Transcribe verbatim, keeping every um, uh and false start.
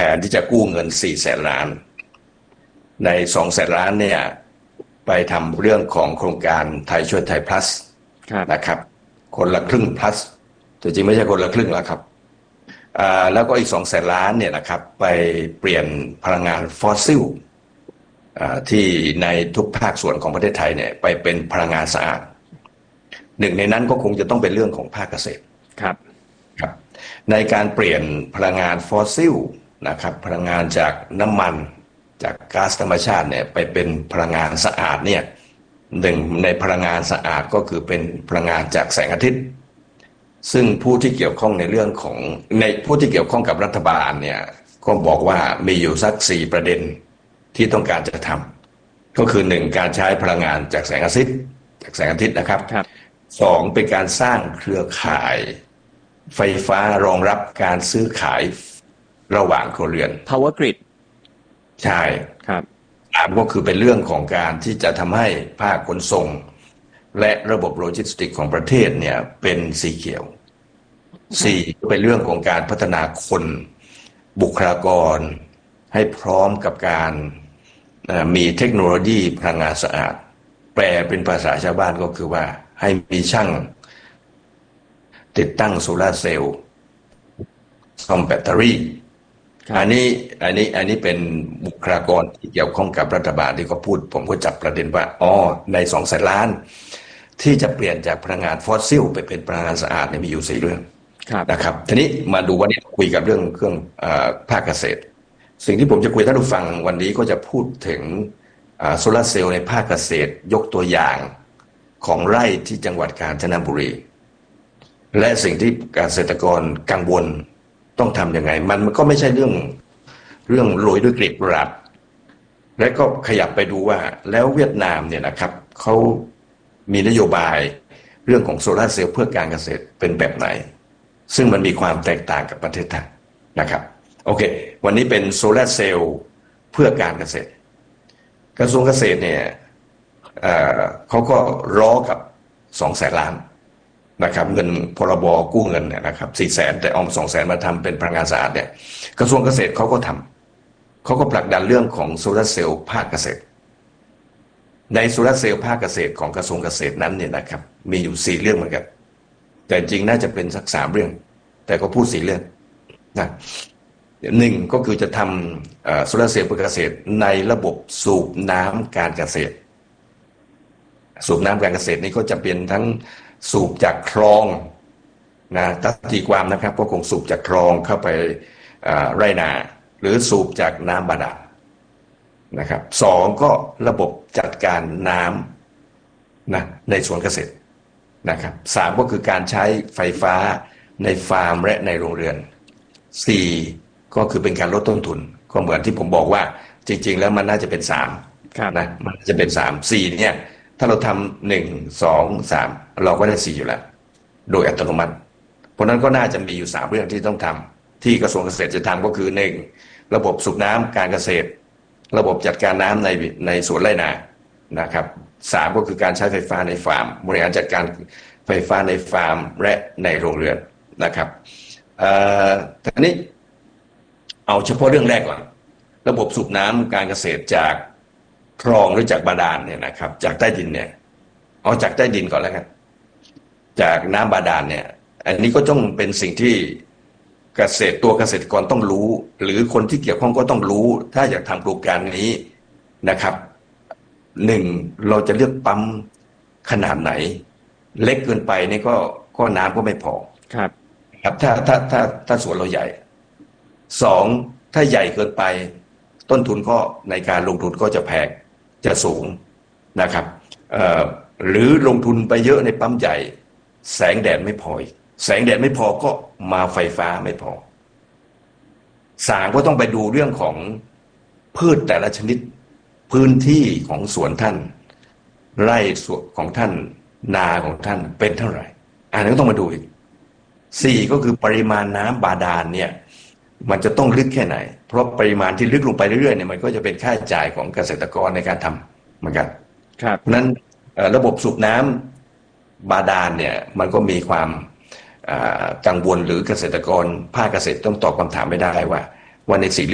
นที่จะกู้เงินสี่แสนล้านในสองแสนล้านเนี่ยไปทำเรื่องของโครงการไทยช่วยไทย plus นะครับคนละครึ่ง plus แต่จริงไม่ใช่คนละครึ่งแล้วครับแล้วก็อีกสองแสนล้านเนี่ยนะครับไปเปลี่ยนพลังงานฟอสซิลที่ในทุกภาคส่วนของประเทศไทยเนี่ยไปเป็นพลังงานสะอาดหนึ่งในนั้นก็คงจะต้องเป็นเรื่องของภาคเกษตรครับครับในการเปลี่ยนพลังงานฟอสซิลนะครับพลังงานจากน้ำมันจากก๊าซธรรมชาติเนี่ยไปเป็นพลังงานสะอาดเนี่ยหนึ่งในพลังงานสะอาดก็คือเป็นพลังงานจากแสงอาทิตย์ซึ่งผู้ที่เกี่ยวข้องในเรื่องของในผู้ที่เกี่ยวข้องกับรัฐบาลเนี่ยก็บอกว่ามีอยู่สักสี่ประเด็นที่ต้องการจะทำก็คือหนึ่งการใช้พลังงานจากแสงอาทิตย์จากแสงอาทิตย์นะครับสองเป็นการสร้างเครือข่ายไฟฟ้ารองรับการซื้อขายระหว่างครัวเรือน power grid ใช่ครับสามก็คือเป็นเรื่องของการที่จะทำให้ภาคขนส่งและระบบโลจิสติกของประเทศเนี่ยเป็นสีเขียวสี่เป็นเรื่องของการพัฒนาคนบุคลากรให้พร้อมกับการมีเทคโนโลยีพลังงานสะอาดแปลเป็นภาษาชาวบ้านก็คือว่าให้มีช่างติดตั้งโซลาร์เซลล์ซ่อมแบตเตอรี่อันนี้อันนี้อันนี้เป็นบุคลากรที่เกี่ยวข้องกับรัฐบาลที่เขาพูดผมก็จับประเด็นว่าอ๋อในสองแสนล้านที่จะเปลี่ยนจากพลังงานฟอสซิลไปเป็นพลังงานสะอาดเนี่ยมีอยู่สี่เรื่องนะครับทีนี้มาดูวันนี้คุยกับเรื่องเครื่องภาคเกษตรสิ่งที่ผมจะคุยท่านผู้ฟังวันนี้ก็จะพูดถึงโซลาร์เซลล์ในภาคเกษตรยกตัวอย่างของไร่ที่จังหวัดกาญจนบุรีและสิ่งที่เกษตรกรกังวลต้องทำยังไงมันก็ไม่ใช่เรื่องเรื่องโรยด้วยกลีบกุหลาบและก็ขยับไปดูว่าแล้วเวียดนามเนี่ยนะครับเขามีนโยบายเรื่องของโซลาร์เซลล์เพื่อการเกษตรเป็นแบบไหนซึ่งมันมีความแตกต่างกับประเทศไทยนะครับโอเควันนี้เป็นโซลาร์เซลล์เพื่อการเกษตรกระทรวงเกษตรเนี่ยเอ่อเขาก็ร้อกับสองแสนล้านนะครับเงินพรบกู้เงินเนี่ยนะครับสี่แสนแต่เอาสองแสนมาทำเป็นพลังงานสะอาดเนี่ยกระทรวงเกษตรเขาก็ทำเขาก็ผลักดันเรื่องของโซลาร์เซลล์ภาคเกษตรในโซลาร์เซลล์ภาคเกษตรของกระทรวงเกษตรนั้นเนี่ยนะครับมีอยู่สี่เรื่องเหมือนกันแต่จริงน่าจะเป็นสักสามเรื่องแต่ก็พูดสี่เรื่องนะหนึ่งก็คือจะทำโซลาร์เซลล์เพื่อเกษตรในระบบสูบน้ำการเกษตรสูบน้ำการเกษตรนี้ก็จะเป็นทั้งสูบจากคลองนะถ้าตีความนะครับก็คงสูบจากคลองเข้าไปไร่นาหรือสูบจากน้ำบาดาลนะครับสองก็ระบบจัดการน้ำนะในสวนเกษตรนะครับสามก็คือการใช้ไฟฟ้าในฟาร์มและในโรงเรือนสี่ก็คือเป็นการลดต้นทุนก็เหมือนที่ผมบอกว่าจริงๆแล้วมันน่าจะเป็นสามนะมันจะเป็นสามสี่เนี่ยถ้าเราทำหนึ่งสองสามเราก็ได้สี่อยู่แล้วโดยอัตโนมัติเพราะนั้นก็น่าจะมีอยู่สามเรื่องที่ต้องทำที่กระทรวงเกษตรจะทำก็คือหนึ่งระบบสูบน้ำการเกษตรระบบจัดการน้ำในในสวนไร่นานะครับสามก็คือการใช้ไฟฟ้าในฟาร์มบริหารจัดการไฟฟ้าในฟาร์มและในโรงเรือนนะครับเอ่อทีนี้เอาเฉพาะเรื่องแรกก่อนระบบสูบน้ำการเกษตรจากคลองหรือจากบาดาลเนี่ยนะครับจากใต้ดินเนี่ยเอาจากใต้ดินก่อนแล้วกันจากน้ำบาดาลเนี่ยอันนี้ก็ต้องเป็นสิ่งที่เกษตรตัวเกษตรกรต้องรู้หรือคนที่เกี่ยวข้องก็ต้องรู้ถ้าอยากทำโครงการนี้นะครับหนึ่งเราจะเลือกปั๊มขนาดไหนเล็กเกินไปนี่ก็ก็น้ำก็ไม่พอครับครับถ้าถ้าถ้าถ้าสวนเราใหญ่สองถ้าใหญ่เกินไปต้นทุนก็ในการลงทุนก็จะแพงจะสูงนะครับเอ่อหรือลงทุนไปเยอะในปั๊มใหญ่แสงแดดไม่พอแสงแดดไม่พอก็มาไฟฟ้าไม่พอสามก็ต้องไปดูเรื่องของพืชแต่ละชนิดพื้นที่ของสวนท่านไร่สวนของท่านนาของท่านเป็นเท่าไหร่อันนี้ก็ต้องมาดูอีกสี่ก็คือปริมาณน้ำบาดาลเนี่ยมันจะต้องลึกแค่ไหนเพราะปริมาณที่ลึกลงไปเรื่อยๆเนี่ยมันก็จะเป็นค่าใช้จ่ายของเกษตรกรในการทำเหมือนกันครับเพราะนั้นระบบสูบน้ำบาดาลเนี่ยมันก็มีความกังวลหรือเกษตรกรภาคเกษตรต้องตอบคำถามไม่ได้ว่าวันในสี่